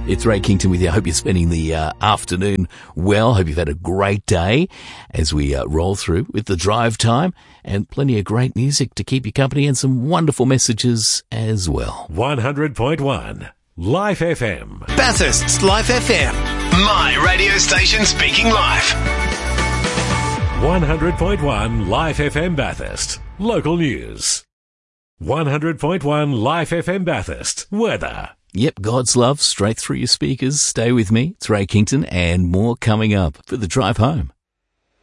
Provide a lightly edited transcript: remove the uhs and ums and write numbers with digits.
It's Ray Kington with you. I hope you're spending the afternoon well. Hope you've had a great day as we roll through with the drive time and plenty of great music to keep you company and some wonderful messages as well. 100.1 Life FM. Bathurst's Life FM. My radio station speaking life. 100.1 Life FM Bathurst. Local news. 100.1 Life FM Bathurst. Weather. Yep, God's love straight through your speakers. Stay with me. It's Ray Kington and more coming up for the drive home.